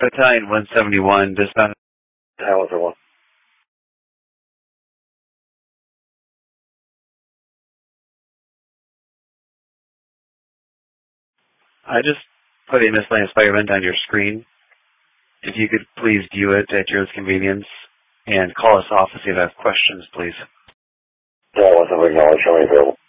Battalion 171, dispatch. Battalion 171. I just put a miscellaneous fire event on your screen. If you could please view it at your convenience and call us off if you have questions, please. Battalion 171, acknowledge, how many available?